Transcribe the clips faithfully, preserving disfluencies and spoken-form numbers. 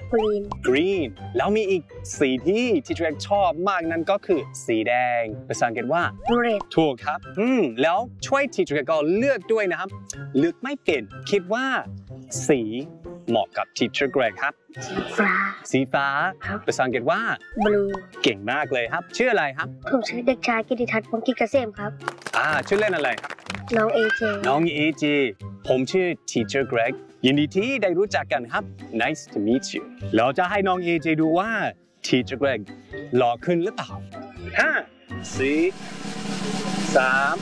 green green แล้วมีอีกสีที่ที่เทรชอบมากนั่นก็คือสีแดงภาษาอังกฤษว่า red ถูกครับอืมแล้วช่วยทีเทรก็เลือกด้วยนะครับเลือกไม่เป็นคิดว่าสีเหมาะกับทีเทรเกรกครับสีฟ้าสีฟ้าครับภาษาอังกฤษว่า blue เก่งมากเลยครับชื่ออะไรครับผมชื่อเด็กชายกิติทัศน์พงศ์กิจเกษมครับอ่าชื่อเล่นอะไรครับน้องเอเจน้องเอเจผมชื่อ Teacher Greg ยินดีที่ได้รู้จักกันครับ Nice to meet you เราจะให้น้องเอเจดูว่า Teacher Greg หล่อขึ้นหรือเปล่าห้าสี่สาม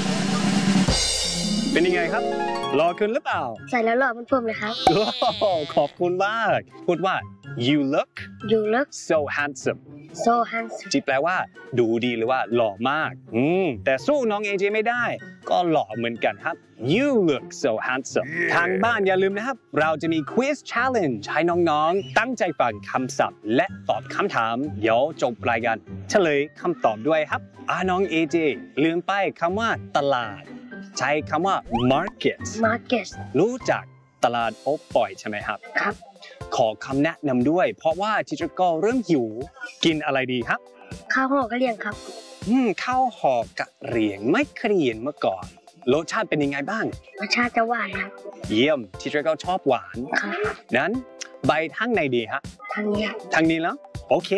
เป็นยังไงครับหล่อขึ้นหรือเปล่าใส่แล้วหล่อเหมือนผมเลยครับโอ้โหขอบคุณมากพูดว่า you look you look so handsome so handsome ที่แปลว่าดูดีหรือว่าหล่อมากอืมแต่สู้น้องเอเจไม่ได้ก็หล่อเหมือนกันครับ you look so handsome ทางบ้านอย่าลืมนะครับเราจะมี quiz challenge ให้น้องๆตั้งใจฟังคำศัพท์และตอบคำถามเดี๋ยวจบรายการเฉลยคำตอบด้วยครับอ่าน้องเอเจลืมไปคำว่าตลาดใช้คำว่า market market รู้จักตลาดโอ๊บปอยใช่ไหมครับครับขอคำแนะนำด้วยเพราะว่าทีเจอร์ก็เริ่มหิวกินอะไรดีครับข้าวห่อกะเหรี่ยงครับอืมข้าวห่อกะเหรี่ยงไม่เคยเห็นมาก่อนรสชาติเป็นยังไงบ้างรสชาติจะหวานครับเยี่ยมทีเจอร์ก็ชอบหวานครับนั้นใบทางไหนดีฮะทางนี้ทางนี้แล้วโอเค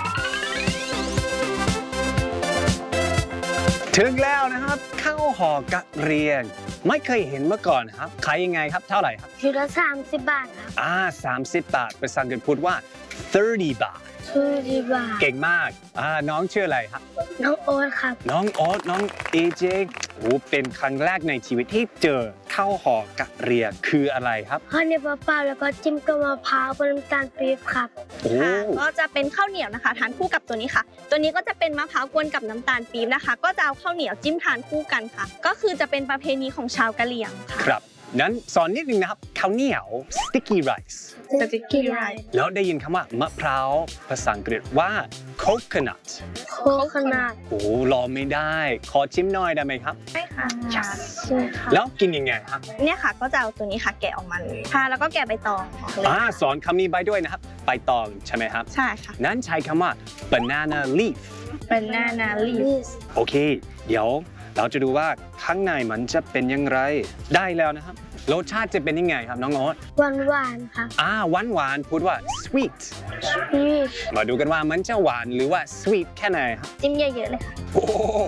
ถึงแล้วนะครับข้าวห่อกะเหรี่ยงไม่เคยเห็นมาก่อนครับขายยังไงครับเท่าไหร่ครับชุดละสามสิบบาทครับอ่าสามสิบบาทภาษาอังกฤษพูดว่า30บาท 30บาทเก่งมากอ่าน้องชื่ออะไรครับน้องโอ๊ตครับน้องโอ๊ตน้องเอเจโอ้เป็นครั้งแรกในชีวิตที่เจอข้าวห่อกะเหรี่ยงคืออะไรครับข้าวเหนียวเปล่าๆแล้วก็จิ้มกับมะพร้าวกับน้ำตาลปี๊บครับโอ้ก็จะเป็นข้าวเหนียวนะคะทานคู่กับตัวนี้ค่ะตัวนี้ก็จะเป็นมะพร้าวกวนกับน้ำตาลปี๊บนะคะก็จะเอาข้าวเหนียวจิ้มทานคู่กันค่ะก็คือจะเป็นประเพณีของชาวกะเหรี่ยงค่ะครับนั้นสอนนิดนึงนะครับข้าวเหนียว sticky rice sticky rice แล้วได้ยินคำว่ามะพร้าวภาษาอังกฤษว่า coconut coconut โอ้รอไม่ได้ขอชิมหน่อยได้ไหมครับได้ค่ะ yes ใช่ค่ะแล้วกินยังไงครับเนี่ยค่ะก็จะเอาตัวนี้ค่ะแกะออกมาเลยค่ะแล้วก็แกะใบตองออกเลยอ่าสอนคำนี้ไปด้วยนะครับใบตองใช่ไหมครับใช่ค่ะนั้นใช้คำว่า banana leaf banana leaf โอเคเดี๋ยวเราจะดูว่าข้างในมันจะเป็นยังไงได้แล้วนะครับรสชาติจะเป็นยังไงครับน้องโอ๊ตหวานหวานครับอ่าหวานหวานพูดว่า sweet sweet มาดูกันว่ามันจะหวานหรือว่า sweet แค่ไหนครับจิ้มเยอะๆเลยค่ะโอ้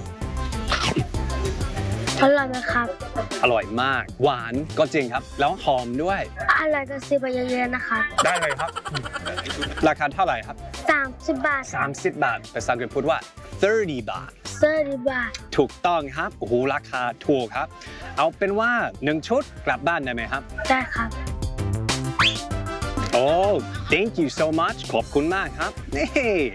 อร่อยไหมครับอร่อยมากหวานก็จริงครับแล้วหอมด้วยอร่อยก็ซื้อไปเยอะๆนะคะได้เลยครับราคาเท่าไหร่ครับสามสิบบาทสามสิบบาทภาษาอังกฤษพูดว่า30บาท 30บาทถูกต้องครับโอ้โหราคาถูกครับเอาเป็นว่าหนึ่งชุดกลับบ้านได้ไหมครับได้ครับโอ้ thank you so much ขอบคุณมากครับนี่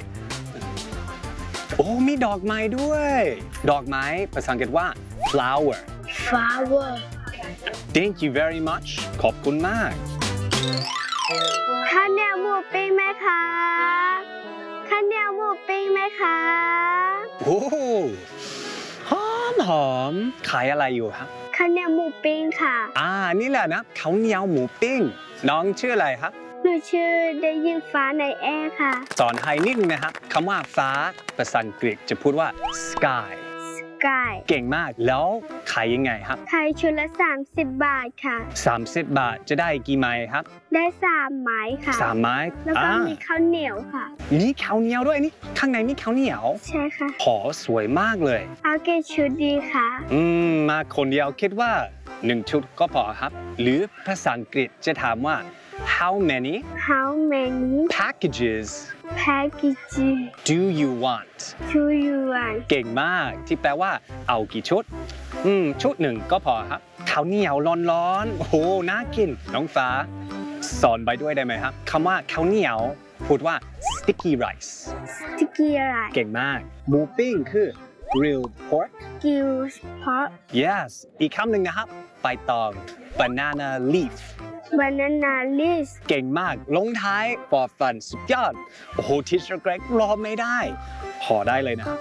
โอ้มีดอกไม้ด้วยดอกไม้ภาษาอังกฤษว่า flower flower thank you very much ขอบคุณมากข้าวเหนียวหมูปิ้งไหมคะข้าวเหนียวหมูปิ้งไหมคะโอ้หอมหอมขายอะไรอยู่ครับข้าวเหนียวหมูปิ้งค่ะอ่านี่แหละนะข้าวเหนียวหมูปิ้งน้องชื่ออะไรครับหนูชื่อได้ยินฟ้าในแอร์ค่ะสอนให้นิดนึงนะครับคำว่าฟ้าภาษาอังกฤษจะพูดว่า sky sky เก่งมากแล้วขายยังไงครับขายชุดละสามสิบบาทค่ะสามสิบบาทจะได้กี่ไม้ครับได้สามไม้ค่ะสามไม้แล้วก็มีข้าวเหนียวค่ะมีข้าวเหนียวด้วยนี่ข้างในมีข้าวเหนียวใช่ค่ะหอสวยมากเลยเอากี่ชุดดีคะอืมมาคนเดียวคิดว่าหนึ่งชุดก็พอครับหรือภาษาอังกฤษจะถามว่า how many how many packages packages do you want do you want เก่งมากที่แปลว่าเอากี่ชุดอืมชุดหนึ่งก็พอครับข้าวเหนียวร้อนๆโอ้โหน่ากินน้องฟ้าสอนไปด้วยได้ไหมครับคำว่าข้าวเหนียวพูดว่า sticky rice sticky rice เก่งมากหมูปิ้งคือ grilled pork grilled pork yes อีกคำหนึ่งนะครับใบตอง banana leaf banana leaf เก่งมากลงท้าย for fun สุดยอดโอ้โห Teacher Greg รอไม่ได้พอได้เลยนะครับ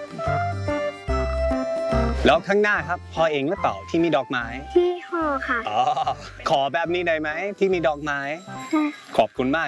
แล้วข้างหน้าครับพอเองหรือเปล่าที่มีดอกไม้ที่ห่อค่ะอ๋อขอแบบนี้ได้ไหมที่มีดอกไม้ขอบคุณมากครับ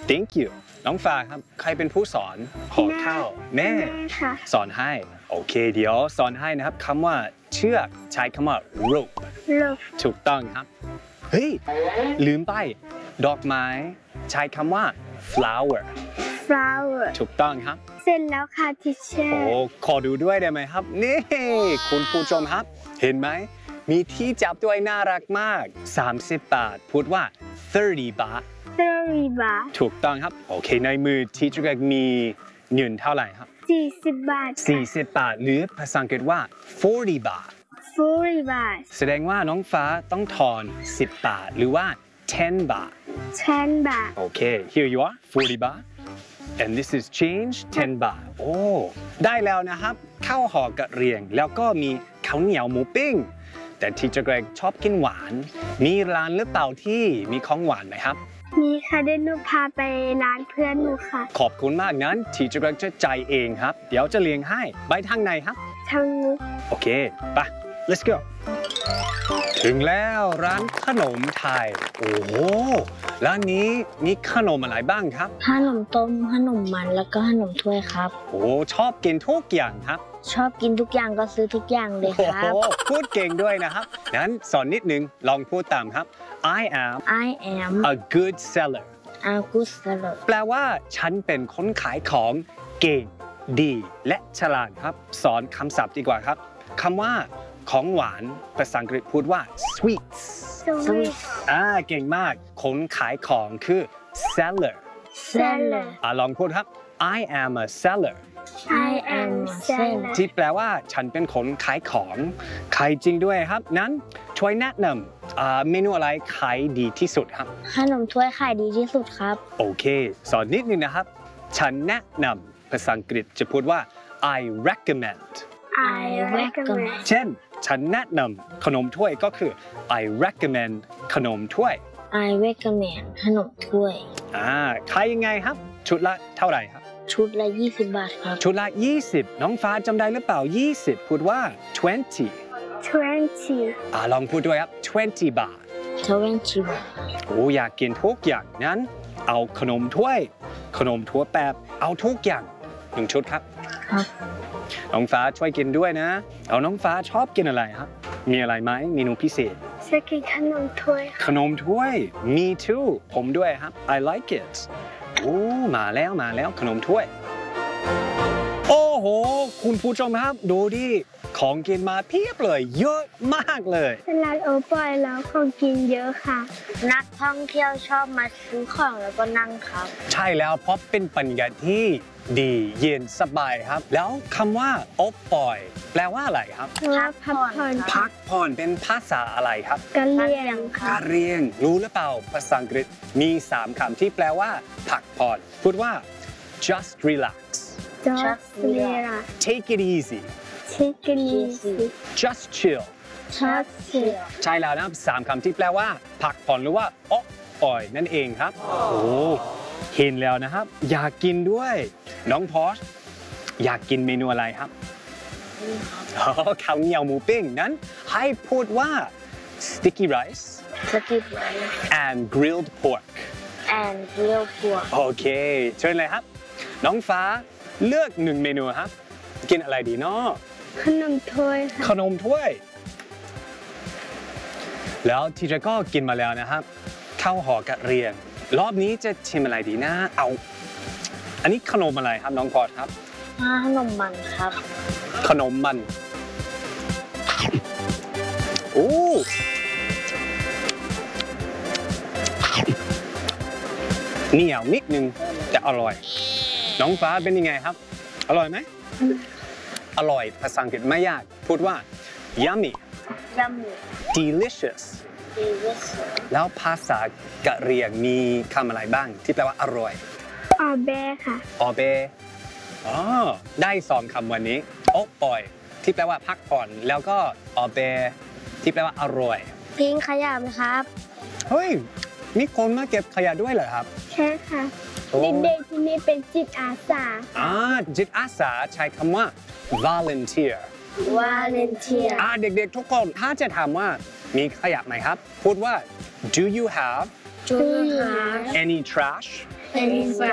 thank you น้องฟ้าครับใครเป็นผู้สอนห่อข้าวแม่แม่ค่ะสอนให้โอเคเดี๋ยวสอนให้นะครับคำว่าเชือกใช้คำว่า rope ลูกถูกต้องครับเฮ้ยลืมไปดอกไม้ใช้คำว่า flower flower ถูกต้องครับเสร็จแล้วค่ะทิเชอโอ้ร์ขอดูด้วยได้ไหมครับ นี่ คุณผู้ชมครับ เห็นไหม มีที่จับด้วยน่ารักมาก สามสิบ บาท พูดว่า thirty บาทเตอรีบาทถูกต้องครับ โอเค ในมือที่จุกมีเงินเท่าไหร่ครับสี่สิบบาทสี่สิบ บาท หรือภาษาอังกฤษว่า forty บาท forty บาทแสดงว่าน้องฟ้าต้องทอน สิบ บาท หรือว่า ten บาท ten บาทโอเค here you are forty บาท and this is change ten บาท โอ้ ได้แล้วนะครับข้าวห่อกะเหรี่ยง แล้วก็มีข้าวเหนียวหมูปิ้ง แต่ทีเจอร์เกรกชอบกินหวาน มีร้านหรือเปล่าที่มีของหวานไหมครับมีค่ะเดี๋ยวหนูพาไปร้านเพื่อนหนูค่ะขอบคุณมากนั้นทีเจอร์เกรกจะใจายเองครับ เดี๋ยวจะเลี้ยงให้ไปทางไหนครับทางนู้นโอเคไป let's go ถึงแล้วร้านขนมไทย โอ้โหร้านนี้มีขนมอะไรบ้างครับขนมต้มขนมมันแล้วก็ขนมถ้วยครับโอ้ชอบกินทุกอย่างครับชอบกินทุกอย่างก็ซื้อทุกอย่างเลยโอ้ครัโหบพูดเก่งด้วยนะครับงั้นสอนนิดนึงลองพูดตามครับ I am I am a good seller a good seller แปลว่าฉันเป็นคนขายของเก่งดีและฉลาดครับ สอนคำศัพท์ดีกว่าครับคำว่าของหวานภาษาอังกฤษพูดว่า sweets สวีทอ่าเก่งมากคนขายของคือ seller seller อ่าลองพูดครับ I am a seller I am seller ที่แปลว่าฉันเป็นคนขายของขายจริงด้วยครับ นั้นช่วยแนะนำอ่าเมนูอะไรขายดีที่สุดครับขนมถ้วยขายดีที่สุดครับโอเค สอนนิดนึงนะครับ ฉันแนะนำภาษาอังกฤษจะพูดว่า I recommend I recommend เช่น ฉันแนะนำขนมถ้วยก็คือ I recommend ขนมถ้วย I recommend ขนมถ้วยอ่าขายยังไงครับ ชุดละเท่าไหร่ครับชุดละยี่สิบบาทครับชุดละยี่สิบน้องฟ้าจำได้หรือเปล่ายี่สิบพูดว่า twenty twenty อ่าลองพูดด้วยครับ twenty บาททเวนตี้บาทโอ้อยากกินทุกอย่างนั้น เอาขนมถ้วย ขนมถั่วแปบเอาทุกอย่างหนึ่งชุดครับครับน้องฟ้าช่วยกินด้วยนะ เอาน้องฟ้าชอบกินอะไรครับ มีอะไรไหมเมนูพิเศษจะกินขนมถ้วยขนมถ้วย me too ผมด้วยครับ I like it โอ้มาแล้วมาแล้วขนมถ้วย โอ้โห คุณผู้ชมครับ ดูดิของกินมาเพียบเลย เยอะมากเลยเป็นร้านโอปอยแล้วของกินเยอะค่ะนักท่องเที่ยวชอบมาซื้อของแล้วก็นั่งครับใช่แล้วเพราะเป็นบรรยากาศที่ดีเย็นสบายครับ แล้วคำว่าโอปอยแปลว่าอะไรครับเพราะว่าพักผ่อนพักผ่อนเป็นภาษาอะไรครับกะเลียงครักาบเรียงรู้หรือเปล่าภาษาอังกฤษมีสามคำที่แปลว่าพักผ่อนพูดว่า just relax จอสเลีย take it easy ชิคกินีสิ just chill ชอสเชียใช่แล้วนะครับสามคำที่แปลว่าพักผ่อนหรือว่าโอ๊ะปล่อยนั่นเองครับ โอ้เห็นแล้วนะครับ อยากกินด้วย น้องพอชอยากกินเมนูอะไรครับอ๋อข้าวเหนียวหมูปิ้งนั้นให้พูดว่า sticky rice สกิปไล and grilled pork แอนเรียวปัวโอเคเชิญเลยครับ น้องฟ้าเลือกหนึ่งเมนูครับ กินอะไรดีเนาะขนมถ้วยค่ะขนมถ้วย แล้วทีเจก็กินมาแล้วนะครับข้าวห่อกะเหรียง รอบนี้จะชิมอะไรดีนะเอา อันนี้ขนมอะไรครับน้องพอดครับขนมมันครับขนมมันโอ้เหนียวนิดนึงแต่อร่อย น้องฟ้าเป็นยังไงครับ อร่อยไหม อร่อยภาษาอังกฤษไม่ยาก พูดว่า yummy ยัมมี่ delicious ดีวิสแล้วภาษากะเหรี่ยงมีคำอะไรบ้าง ที่แปลว่าอร่อยออแบค่ะออเบอ๋อได้สองคำวันนี้ โอ๊ะปล่อย ที่แปลว่าพักผ่อน แล้วก็ออเบที่แปลว่าอร่อยทิ้งขยะไหมครับเฮ้ย มีคนมาเก็บขยะด้วยเหรอครับใช่ค่ะโอ้เด็กๆที่นี่เป็นจิตอาสาอ่าจิตอาสาใช้คำว่า volunteer วาเลนเทียอ่าเด็กๆทุกคนถ้าจะถามว่ามีขยะไหมครับ พูดว่า do you have จูหา any trash เป็น